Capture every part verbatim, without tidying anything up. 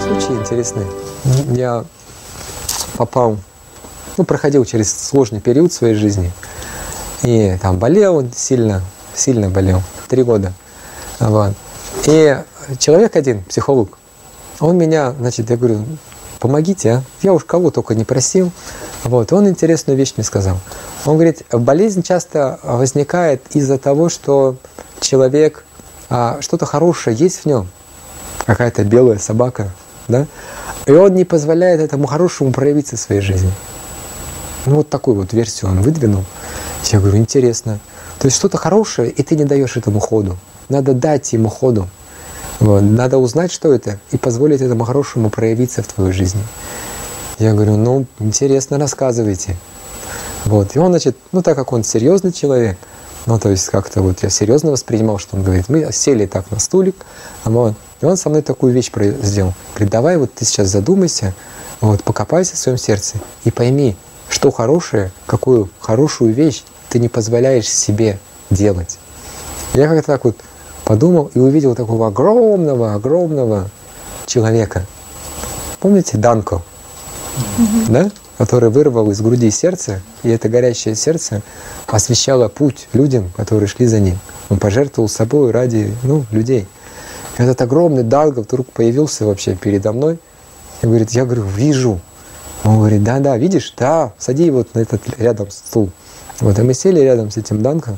случай интересный. Я попал, ну, проходил через сложный период в своей жизни. И там болел сильно, сильно болел, три года. Вот. И человек один, психолог, он меня, значит, я говорю, помогите, а? Я уж кого только не просил. Вот. Он интересную вещь мне сказал. Он говорит, болезнь часто возникает из-за того, что человек, а, что-то хорошее есть в нем, какая-то белая собака, да? И он не позволяет этому хорошему проявиться в своей жизни. Ну, вот такую вот версию он выдвинул. Я говорю, интересно. То есть что-то хорошее, и ты не даешь этому ходу. Надо дать ему ходу. Вот. Надо узнать, что это, и позволить этому хорошему проявиться в твоей жизни. Я говорю, ну, интересно, рассказывайте. Вот. И он, значит, ну, так как он серьезный человек, ну, то есть как-то вот я серьезно воспринимал, что он говорит. Мы сели так на стулик, вот. И он со мной такую вещь сделал. Говорит, давай вот ты сейчас задумайся, вот, покопайся в своем сердце и пойми, что хорошее, какую хорошую вещь ты не позволяешь себе делать. Я как-то так вот подумал и увидел такого огромного, огромного человека. Помните Данко? Mm-hmm. Да? Который вырвал из груди сердце, и это горящее сердце освещало путь людям, которые шли за ним. Он пожертвовал собой ради, ну, людей. И этот огромный Данко вдруг появился вообще передо мной и говорит, я говорю, вижу. Он говорит, да-да, видишь? Да, сади его на этот рядом стул. Вот, и мы сели рядом с этим Данко.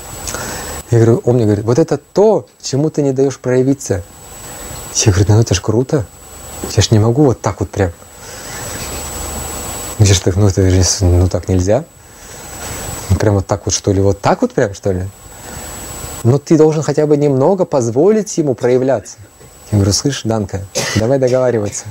Я говорю, он мне говорит, вот это то, чему ты не даешь проявиться. Я говорю, ну это ж круто. Я ж не могу вот так вот прям. Я ж так, ну это же, ну так нельзя. Прям вот так вот что ли, вот так вот прям что ли? Но ты должен хотя бы немного позволить ему проявляться. Я говорю, слышь, Данко, давай договариваться.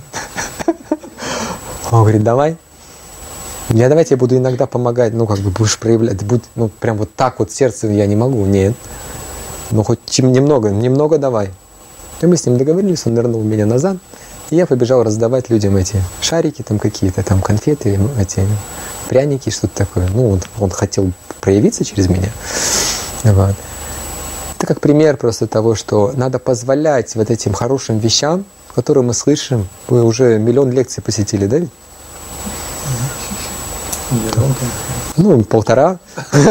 Он говорит, давай. Я давай тебе буду иногда помогать, ну, как бы будешь проявлять, будь, ну, прям вот так вот сердце я не могу, нет. Ну, хоть чем немного, немного давай. И мы с ним договорились, он нырнул меня назад, и я побежал раздавать людям эти шарики, там какие-то, там конфеты, эти пряники, что-то такое. Ну, он, он хотел проявиться через меня. Вот. Это как пример просто того, что надо позволять вот этим хорошим вещам, которые мы слышим. Вы уже миллион лекций посетили, да? Ну, полтора.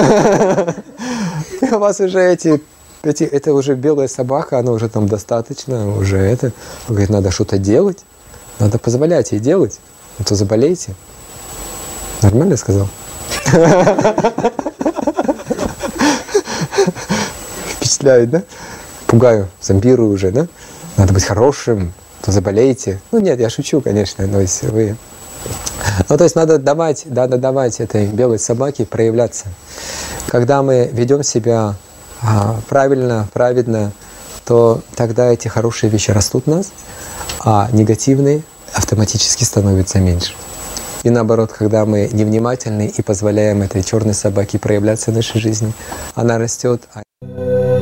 У вас уже эти, эти, это уже белая собака, она уже там достаточно, уже это. Говорит, надо что-то делать, надо позволять ей делать, а то заболеете. Нормально я сказал? Впечатляет, да? Пугаю, зомбирую уже, да? Надо быть хорошим, а то заболеете. Ну нет, я шучу, конечно, но если вы... Ну, то есть надо давать, надо давать этой белой собаке проявляться. Когда мы ведем себя а, правильно, праведно, то тогда эти хорошие вещи растут в нас, а негативные автоматически становятся меньше. И наоборот, когда мы невнимательны и позволяем этой черной собаке проявляться в нашей жизни, она растет.